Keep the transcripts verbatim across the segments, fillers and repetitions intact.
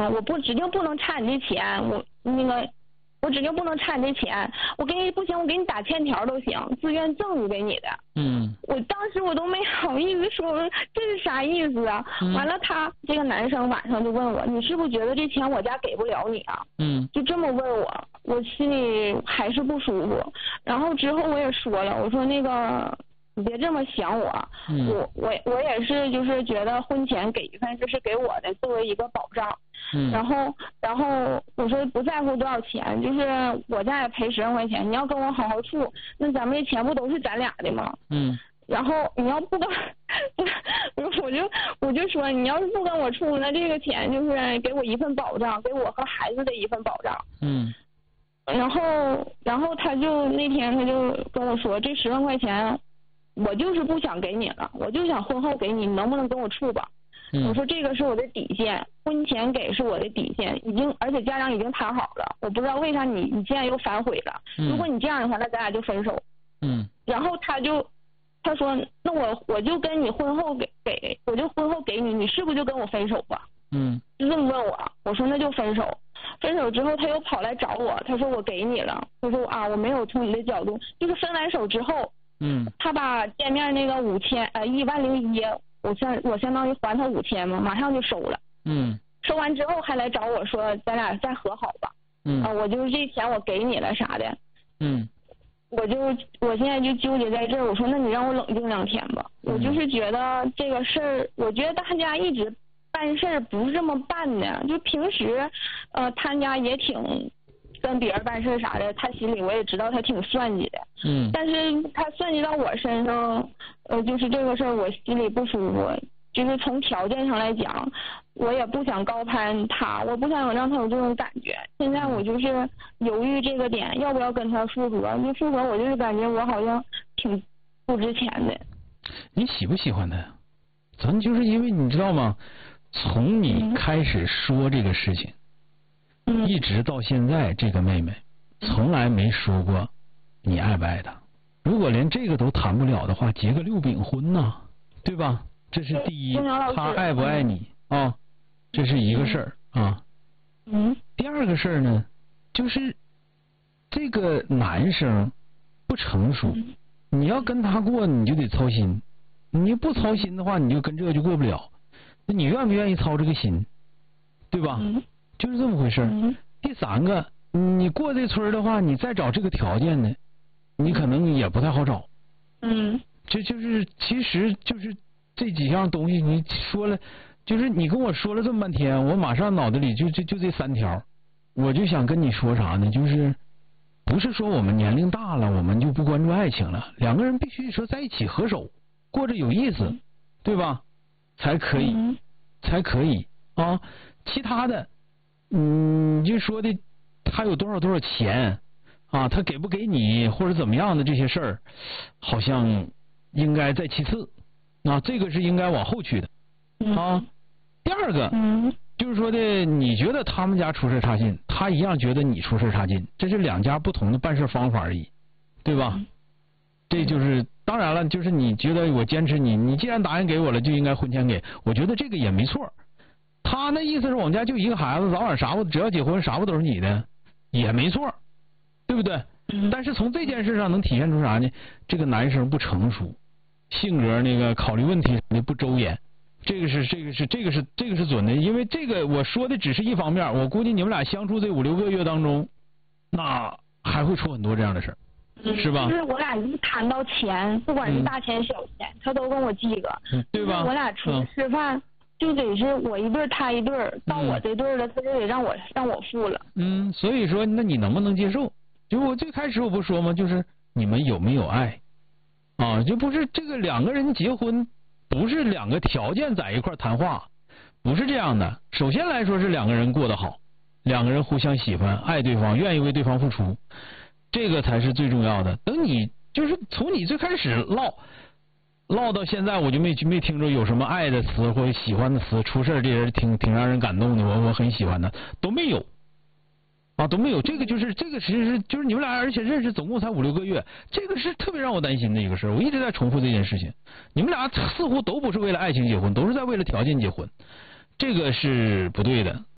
我不指定不能差你这钱，我那个我指定不能差你这钱，我给你不行，我给你打欠条都行，自愿赠与给你的。 嗯， 我当时我都没好意思说，我说这是啥意思啊？ 嗯、 完了他这个男生晚上就问我，你是不是觉得这钱我家给不了你啊？ 嗯， 就这么问我，我心里还是不舒服。然后之后我也说了，我说那个。你别这么想我， 嗯、 我我我也是，就是觉得婚前给一份，这是给我的作为一个保障。 嗯。 然后然后我说不在乎多少钱，就是我家也赔十万块钱，你要跟我好好处，那咱们这钱不都是咱俩的吗？ 嗯。 然后你要不跟，我就我就说你要是不跟我处，那这个钱就是给我一份保障，给我和孩子的一份保障。 嗯。 然后然后他就那天他就跟我说，这十万块钱。我就是不想给你了，我就想婚后给你，你能不能跟我处吧？ 嗯、 我说这个是我的底线，婚前给是我的底线，已经而且家长已经谈好了，我不知道为啥你你现在又反悔了。 嗯、 如果你这样的话，那咱俩就分手。 嗯。 然后他就他说，那我我就跟你婚后给给，我就婚后给你，你是不是就跟我分手吧？ 嗯。 就这么问我，我说那就分手。分手之后他又跑来找我，他说我给你了，他说啊我没有从你的角度，就是分完手之后。 嗯， 他把见面那个五千呃一万零一，我相我相当于还他五千嘛，马上就收了。 嗯， 收完之后还来找我说咱俩再和好吧。 嗯， 啊，我就是这钱我给你了啥的。 嗯， 我就我现在就纠结在这儿，我说那你让我冷静两天吧。 嗯、 我就是觉得这个事儿，我觉得大家一直办事儿不是这么办的，就平时呃他家也挺。跟别人办事啥的，他心里我也知道他挺算计的， 嗯， 但是他算计到我身上，呃，就是这个事儿我心里不舒服，就是从条件上来讲，我也不想高攀他，我不想让他有这种感觉。现在我就是犹豫这个点，要不要跟他复合？一复合我就是感觉我好像挺不值钱的。 你喜不喜欢他呀？咱就是因为你知道吗？从你开始说这个事情。 嗯、 一直到现在，这个妹妹从来没说过你爱不爱她。如果连这个都谈不了的话，结个六饼婚呐，对吧？这是第一，他爱不爱你啊？这是一个事儿啊。 嗯。 第二个事儿呢，就是这个男生不成熟，你要跟他过，你就得操心。你不操心的话，你就跟这个就过不了。那你愿不愿意操这个心，对吧？ 嗯。 就是这么回事。 嗯、 第三个，你过这村的话，你再找这个条件的，你可能也不太好找。 嗯， 这就是其实就是这几样东西，你说了，就是你跟我说了这么半天，我马上脑子里就就就这三条，我就想跟你说啥呢？就是不是说我们年龄大了，我们就不关注爱情了，两个人必须说在一起合手，过着有意思，对吧？才可以， 嗯、 才可以啊，其他的。嗯，就说的他有多少多少钱啊，他给不给你或者怎么样的这些事儿，好像应该在其次啊，这个是应该往后去的啊。第二个， 嗯， 就是说的，你觉得他们家出事差劲，他一样觉得你出事差劲，这是两家不同的办事方法而已，对吧？嗯、这就是当然了，就是你觉得我坚持你，你既然答应给我了，就应该婚前给，我觉得这个也没错。他那意思是我们家就一个孩子，早晚啥不只要结婚啥不都是你的，也没错，对不对？ 嗯、 但是从这件事上能体现出啥呢？这个男生不成熟，性格那个考虑问题不周延，这个是这个是这个是这个是准的。因为这个我说的只是一方面，我估计你们俩相处这五六个月当中，那还会出很多这样的事儿， 嗯、 是吧？ 就是我俩一谈到钱，不管是大钱小钱，嗯、他都跟我记个， 嗯、对吧？ 我俩出去吃饭。嗯就得是我一对他一对，到我这对了，他就得让我让我付了。 嗯，所以说，那你能不能接受？就我最开始我不说吗？就是你们有没有爱啊？就不是这个两个人结婚，不是两个条件在一块谈话，不是这样的。首先来说是两个人过得好，两个人互相喜欢，爱对方，愿意为对方付出，这个才是最重要的。等你就是从你最开始唠。唠到现在，我就没没听着有什么爱的词或者喜欢的词出事，这人挺挺让人感动的，我我很喜欢的都没有啊，都没有。这个就是这个其实是就是你们俩，而且认识总共才五六个月，这个是特别让我担心的一个事。我一直在重复这件事情，你们俩似乎都不是为了爱情结婚，都是在为了条件结婚，这个是不对的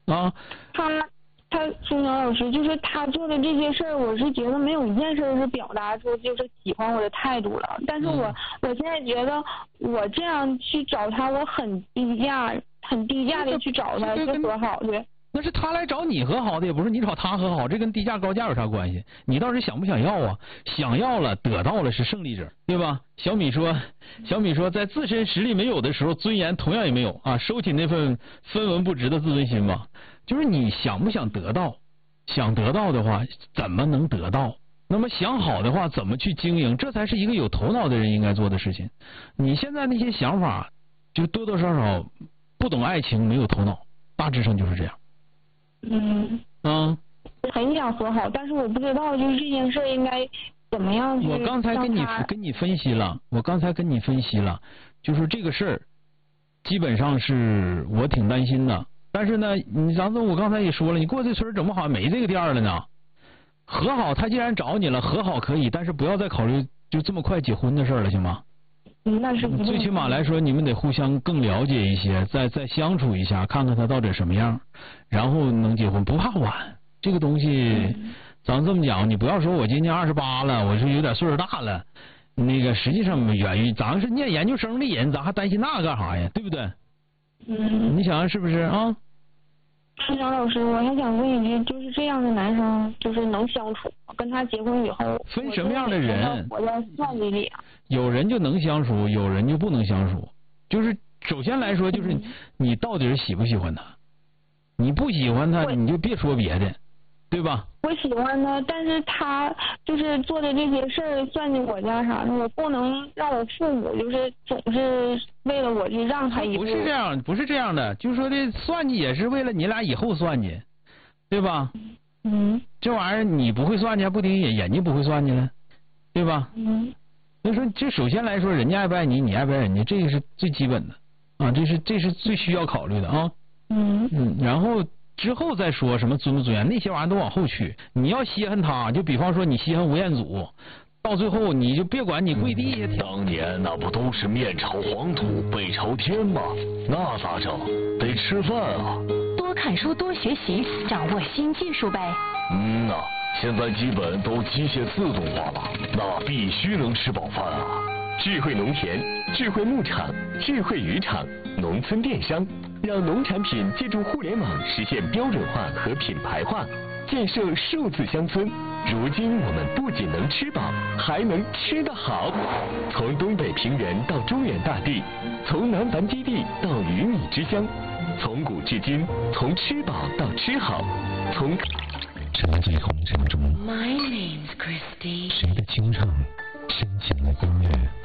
啊？ 他他孙晓老师，就是他做的这些事儿，我是觉得没有一件事是表达出就是喜欢我的态度了。但是我、嗯、我现在觉得我这样去找他，我很低价，很低价的去找他，是和好的。 那是他来找你和好的，也不是你找他和好，这跟低价高价有啥关系？你倒是想不想要啊？想要了，得到了是胜利者，对吧？小米说，小米说，在自身实力没有的时候，尊严同样也没有啊！收起那份分文不值的自尊心吧。就是你想不想得到？想得到的话，怎么能得到？那么想好的话，怎么去经营？这才是一个有头脑的人应该做的事情。你现在那些想法，就多多少少不懂爱情，没有头脑，大致上就是这样。 嗯嗯， 很想和好，但是我不知道就是这件事应该怎么样去。 我刚才跟你跟你分析了，我刚才跟你分析了，就是这个事儿，基本上是我挺担心的。但是呢，你张总，我刚才也说了，你过这村怎么好像没这个店了呢？和好，他既然找你了，和好可以，但是不要再考虑就这么快结婚的事了，行吗？ 那是最起码来说，你们得互相更了解一些，再再相处一下，看看他到底什么样，然后能结婚，不怕晚。这个东西，嗯、咱这么讲，你不要说我今年二十八了，我是有点岁数大了，那个实际上源于咱是念研究生的人，咱还担心那干啥呀？对不对？ 嗯。 你想想是不是啊？ 孙晓老师，我还想问一句，就是这样的男生，就是能相处，跟他结婚以后， 分什么样的人？ 活在算计里啊。 有人就能相处，有人就不能相处。就是首先来说，就是你到底是喜不喜欢他？你不喜欢他，你就别说别的，对吧？ 我喜欢他，但是他就是做的这些事儿，算计我家啥的，我不能让我父母就是总是为了我去让他一步。 不是这样，不是这样的，就是说的算计也是为了你俩以后算计，对吧？ 嗯。 这玩意儿你不会算计，不顶人家不会算计了，对吧？ 嗯。 所以说，这首先来说，人家爱不爱你，你爱不爱人家，这个是最基本的啊，这是这是最需要考虑的啊。 嗯。 嗯，然后之后再说什么尊不尊严，那些玩意儿都往后去。你要稀罕他，就比方说你稀罕吴彦祖，到最后你就别管你跪地下。 当年那不都是面朝黄土背朝天吗？那咋整？得吃饭啊。 多看书，多学习，掌握新技术呗。 嗯呐。现在基本都机械自动化了，那必须能吃饱饭啊！智慧农田、智慧牧场、智慧渔场、农村电商，让农产品借助互联网实现标准化和品牌化，建设数字乡村。如今我们不仅能吃饱，还能吃得好。从东北平原到中原大地，从南繁基地到鱼米之乡，从古至今，从吃饱到吃好，从。 沉寂红尘中， My name's Christy。 谁的清唱深情的音乐？